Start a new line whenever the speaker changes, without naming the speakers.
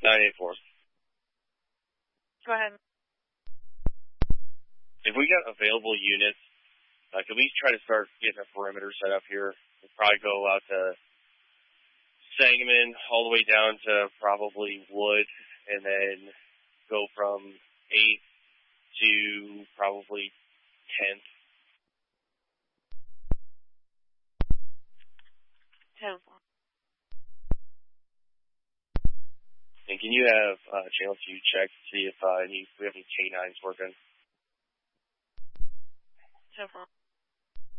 984.
Go ahead.
If we got available units, can we try to start getting a perimeter set up here? We'll probably go out to Sangamon all the way down to probably Wood, and then go from 8th to probably 10th.
10th.
And can you have Channel 2 check to see if we have any K9s working?
10th.